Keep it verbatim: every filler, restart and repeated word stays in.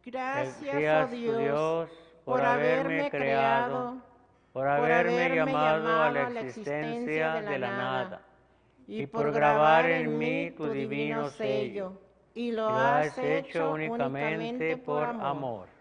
Gracias, oh Dios, por haberme creado, por haberme llamado a la existencia de la nada y por grabar en mí tu divino sello, y lo has hecho únicamente por amor.